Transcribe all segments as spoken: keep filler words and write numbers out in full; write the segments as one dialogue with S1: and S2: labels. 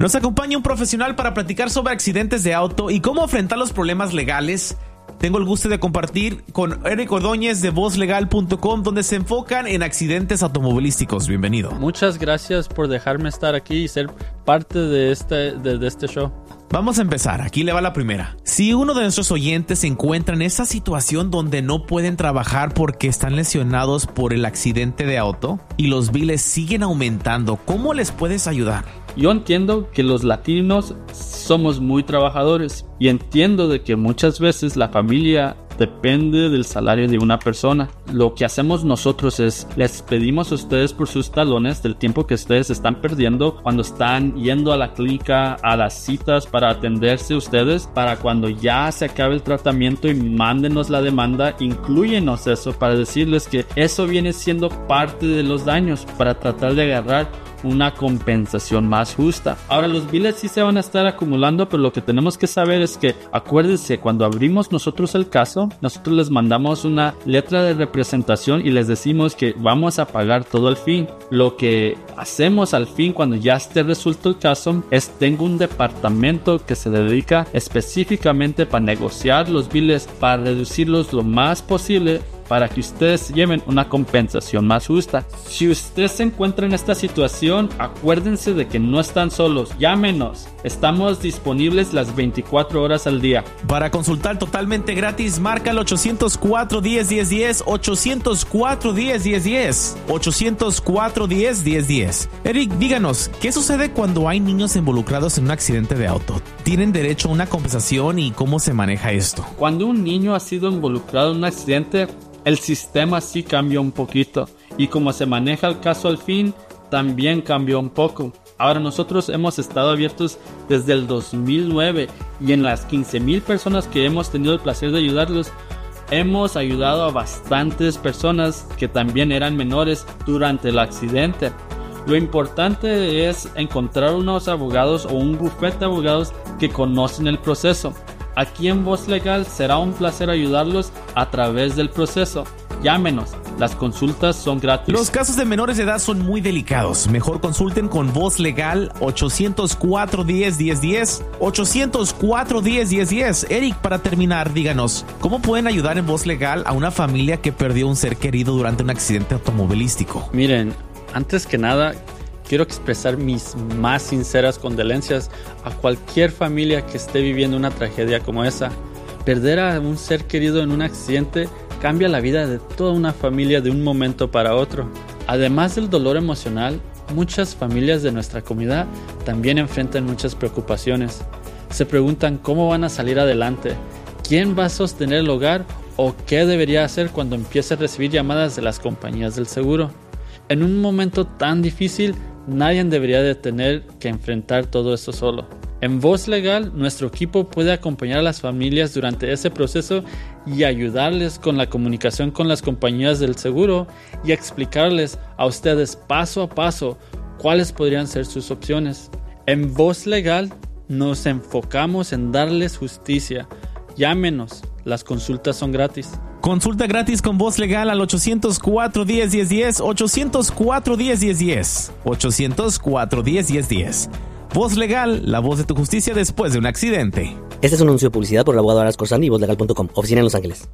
S1: Nos acompaña un profesional para platicar sobre accidentes de auto y cómo enfrentar los problemas legales. Tengo el gusto de compartir con Eric Ordóñez de voz legal punto com, donde se enfocan en accidentes automovilísticos. Bienvenido.
S2: Muchas gracias por dejarme estar aquí y ser parte de este, de, de este show.
S1: Vamos a empezar, aquí le va la primera. Si uno de nuestros oyentes se encuentra en esa situación donde no pueden trabajar porque están lesionados por el accidente de auto y los biles siguen aumentando, ¿cómo les puedes ayudar?
S2: Yo entiendo que los latinos somos muy trabajadores y entiendo de que muchas veces la familia depende del salario de una persona. Lo que hacemos nosotros es les pedimos a ustedes por sus talones del tiempo que ustedes están perdiendo cuando están yendo a la clínica, a las citas para atenderse ustedes, para cuando ya se acabe el tratamiento y mándenos la demanda, inclúyenos eso para decirles que eso viene siendo parte de los daños para tratar de agarrar una compensación más justa. Ahora los biles sí se van a estar acumulando, pero lo que tenemos que saber es que acuérdense, cuando abrimos nosotros el caso, nosotros les mandamos una letra de representación y les decimos que vamos a pagar todo al fin. Lo que hacemos al fin cuando ya esté resuelto el caso es tengo un departamento que se dedica específicamente para negociar los biles, para reducirlos lo más posible para que ustedes lleven una compensación más justa. Si usted se encuentra en esta situación, acuérdense de que no están solos. Llámenos. Estamos disponibles las veinticuatro horas al día.
S1: Para consultar totalmente gratis, marca el ochocientos cuatro, diez, diez, diez, ochocientos cuatro, diez, diez, diez, ochocientos cuatro, diez, diez, diez. Eric, díganos, ¿qué sucede cuando hay niños involucrados en un accidente de auto? ¿Tienen derecho a una compensación y cómo se maneja esto?
S2: Cuando un niño ha sido involucrado en un accidente, el sistema sí cambió un poquito y como se maneja el caso al fin, también cambió un poco. Ahora nosotros hemos estado abiertos desde el dos mil nueve y en las quince mil personas que hemos tenido el placer de ayudarlos, hemos ayudado a bastantes personas que también eran menores durante el accidente. Lo importante es encontrar unos abogados o un bufete de abogados que conocen el proceso. Aquí en Voz Legal será un placer ayudarlos a través del proceso. Llámenos, las consultas son gratis.
S1: Los casos de menores de edad son muy delicados. Mejor consulten con Voz Legal ochocientos cuatro, diez, diez, diez, ochocientos cuatro, diez, diez, diez. Eric, para terminar, díganos, ¿cómo pueden ayudar en Voz Legal a una familia que perdió un ser querido durante un accidente automovilístico?
S2: Miren, antes que nada, quiero expresar mis más sinceras condolencias a cualquier familia que esté viviendo una tragedia como esa. Perder a un ser querido en un accidente cambia la vida de toda una familia de un momento para otro. Además del dolor emocional, muchas familias de nuestra comunidad también enfrentan muchas preocupaciones. Se preguntan cómo van a salir adelante, quién va a sostener el hogar o qué debería hacer cuando empiece a recibir llamadas de las compañías del seguro. En un momento tan difícil, nadie debería de tener que enfrentar todo esto solo. En Voz Legal, nuestro equipo puede acompañar a las familias durante ese proceso y ayudarles con la comunicación con las compañías del seguro y explicarles a ustedes paso a paso cuáles podrían ser sus opciones. En Voz Legal nos enfocamos en darles justicia. Llámenos, las consultas son gratis.
S1: Consulta gratis con Voz Legal al ochocientos cuatro, diez, diez, diez, ochocientos cuatro, diez, diez, diez, ochocientos cuatro, diez, diez, diez. Voz Legal, la voz de tu justicia después de un accidente.
S3: Este es un anuncio de publicidad por el abogado Aras Corsani y voz legal punto com, oficina en Los Ángeles.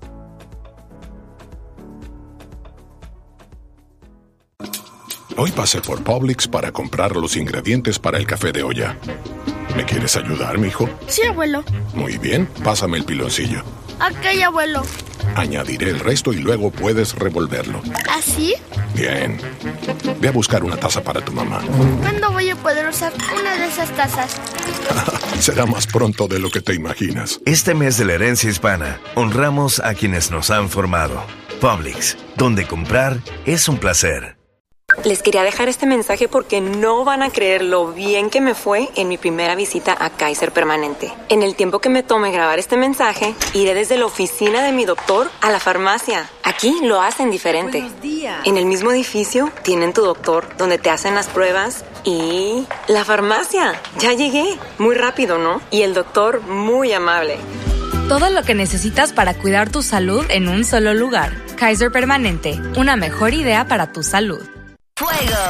S4: Hoy pasé por Publix para comprar los ingredientes para el café de olla. ¿Me quieres ayudar, mijo?
S5: Sí, abuelo.
S4: Muy bien, pásame el piloncillo.
S5: Ok, abuelo.
S4: Añadiré el resto y luego puedes revolverlo.
S5: ¿Así?
S4: Bien. Ve a buscar una taza para tu mamá.
S5: ¿Cuándo voy a poder usar una de esas tazas?
S4: Será más pronto de lo que te imaginas.
S6: Este mes de la herencia hispana, honramos a quienes nos han formado. Publix, donde comprar es un placer.
S7: Les quería dejar este mensaje porque no van a creer lo bien que me fue en mi primera visita a Kaiser Permanente. En el tiempo que me tome grabar este mensaje, iré desde la oficina de mi doctor a la farmacia. Aquí lo hacen diferente.
S8: Buenos días.
S7: En el mismo edificio tienen tu doctor, donde te hacen las pruebas, y la farmacia. Ya llegué. Muy rápido, ¿no? Y el doctor muy amable.
S9: Todo lo que necesitas para cuidar tu salud en un solo lugar. Kaiser Permanente, una mejor idea para tu salud.
S8: Fuego.